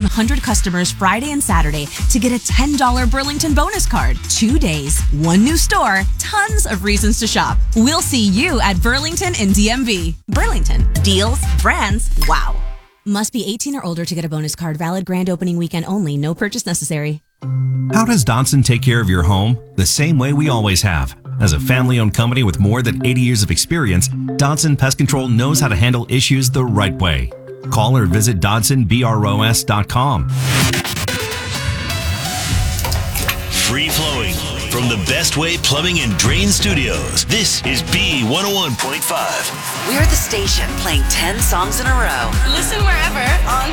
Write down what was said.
100 customers Friday and Saturday to get a $10 Burlington bonus card. 2 days, one new store, tons of reasons to shop. We'll see you at Burlington in DMV. Burlington, deals, brands, wow. Must be 18 or older to get a bonus card. Valid grand opening weekend only. No purchase necessary. How does Dodson take care of your home? The same way we always have. As a family-owned company with more than 80 years of experience, Dodson Pest Control knows how to handle issues the right way. Call or visit DodsonBROS.com. Free flowing from the Best Way Plumbing and Drain Studios. This is B101.5. We're the station playing 10 songs in a row. Listen wherever, on